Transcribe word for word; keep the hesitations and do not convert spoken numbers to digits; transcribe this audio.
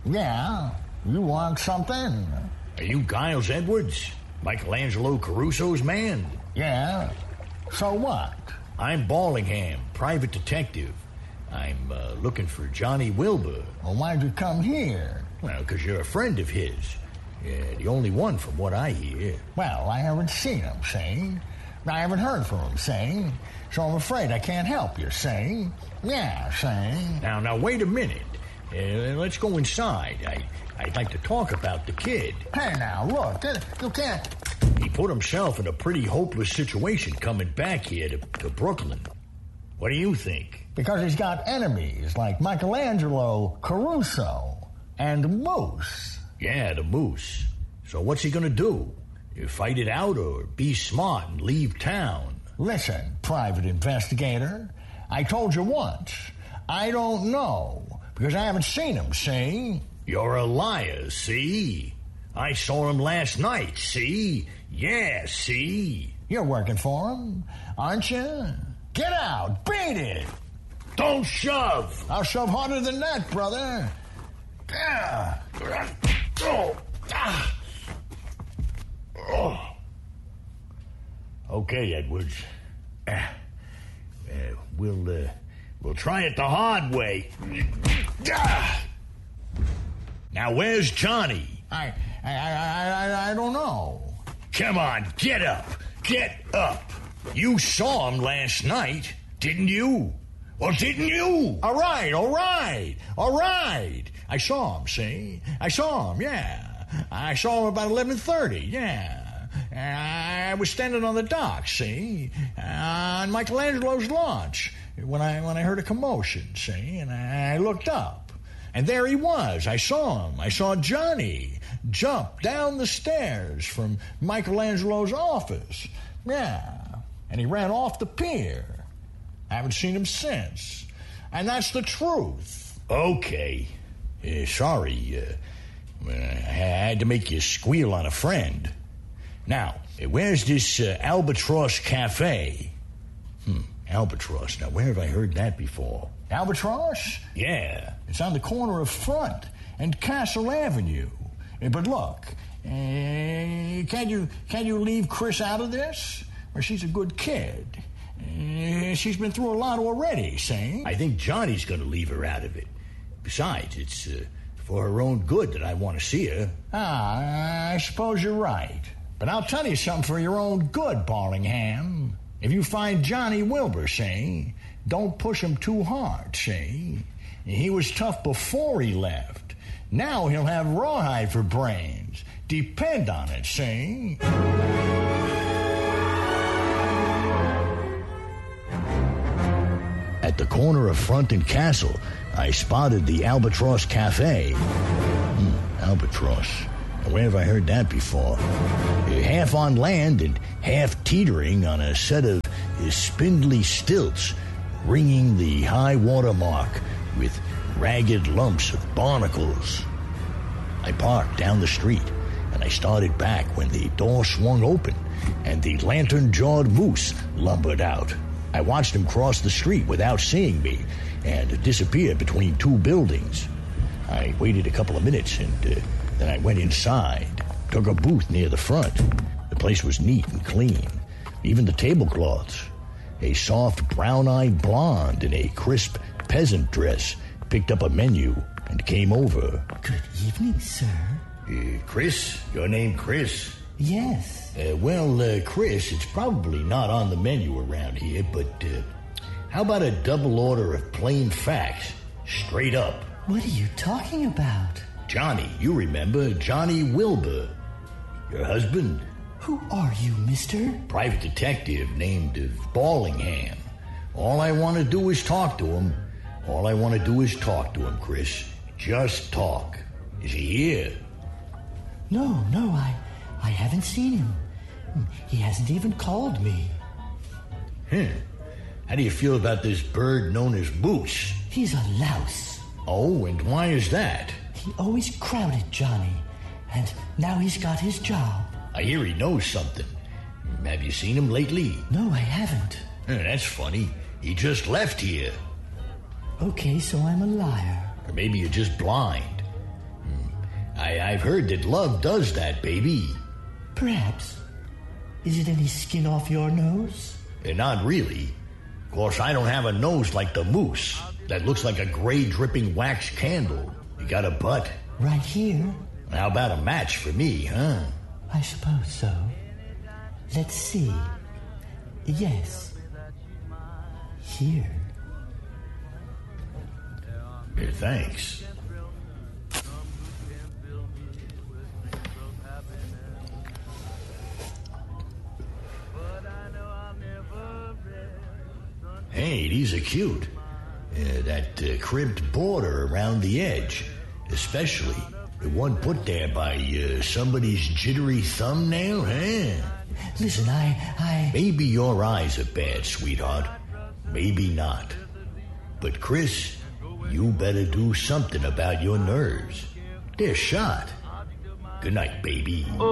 Yeah, you want something? Are you Giles Edwards? Michelangelo Caruso's man? Yeah. So what? I'm Ballingham, private detective. I'm uh, looking for Johnny Wilbur. Well, why'd you come here? Well, because you're a friend of his. Yeah, the only one from what I hear. Well, I haven't seen him, see? I haven't heard from him, see? So I'm afraid I can't help you, see? Yeah, see? Now, now, wait a minute. Uh, let's go inside. I, I'd like to talk about the kid. Hey, now, look, you can't... He put himself in a pretty hopeless situation coming back here to, to Brooklyn. What do you think? Because he's got enemies like Michelangelo Caruso and Moose. Yeah, the Moose. So what's he gonna do? You fight it out or be smart and leave town? Listen, private investigator, I told you once, I don't know, because I haven't seen him, see? You're a liar, see? I saw him last night, see? Yeah, see? You're working for him, aren't you? Get out, beat it! Don't shove! I'll shove harder than that, brother. Ah. Oh. Ah. Oh. Okay, Edwards. Uh, uh, we'll uh, we'll try it the hard way. Ah. Now, where's Johnny? I I I I I don't know. Come on, get up, get up. You saw him last night, didn't you? Well, didn't you? All right, all right, all right. I saw him, see? I saw him, yeah. I saw him about eleven thirty, yeah. I was standing on the dock, see? On Michelangelo's launch when I when I heard a commotion, see? And I looked up. And there he was. I saw him. I saw Johnny jump down the stairs from Michelangelo's office. Yeah. And he ran off the pier. I haven't seen him since. And that's the truth. Okay. Uh, sorry. Uh, I had to make you squeal on a friend. Now, where's this uh, Albatross Cafe? Hmm, Albatross. Now, where have I heard that before? Albatross? Yeah. It's on the corner of Front and Castle Avenue. Uh, But look, uh, can you can you leave Chris out of this? Well, she's a good kid. Uh, she's been through a lot already, see? I think Johnny's going to leave her out of it. Besides, it's uh, for her own good that I want to see her. Ah, I suppose you're right. But I'll tell you something for your own good, Ballingham. If you find Johnny Wilbur, see, don't push him too hard, see? He was tough before he left. Now he'll have rawhide for brains. Depend on it, see? At the corner of Front and Castle, I spotted the Albatross Cafe. Hmm, Albatross. Where have I heard that before? Half on land and half teetering on a set of spindly stilts, ringing the high water mark with ragged lumps of barnacles. I parked down the street, and I started back when the door swung open and the lantern-jawed Moose lumbered out. I watched him cross the street without seeing me and disappear between two buildings. I waited a couple of minutes and uh, then I went inside, took a booth near the front. The place was neat and clean, even the tablecloths. A soft brown-eyed blonde in a crisp peasant dress picked up a menu and came over. Good evening, sir. Uh, Chris? Your name Chris? Yes. Uh, well, uh, Chris, it's probably not on the menu around here, but uh, how about a double order of plain facts, straight up? What are you talking about? Johnny, you remember, Johnny Wilbur. Your husband? Who are you, mister? Private detective named uh, Ballingham. All I want to do is talk to him. All I want to do is talk to him, Chris. Just talk. Is he here? No, no, I, I haven't seen him. He hasn't even called me. Hmm. How do you feel about this bird known as Boots? He's a louse. Oh, and why is that? He always crowded Johnny, and now he's got his job. I hear he knows something. Have you seen him lately? No, I haven't. Eh, that's funny. He just left here. Okay, so I'm a liar. Or maybe you're just blind. I, I've heard that love does that, baby. Perhaps. Is it any skin off your nose? Uh, not really. Of course, I don't have a nose like the moose that looks like a gray dripping wax candle. You got a butt? Right here. How about a match for me, huh? I suppose so. Let's see. Yes. Here. Uh, thanks. Hey, these are cute. Uh, that uh, crimped border around the edge, especially the one put there by uh, somebody's jittery thumbnail, huh? Listen, I, I... Maybe your eyes are bad, sweetheart. Maybe not. But Chris, you better do something about your nerves. They're shot. Good night, baby.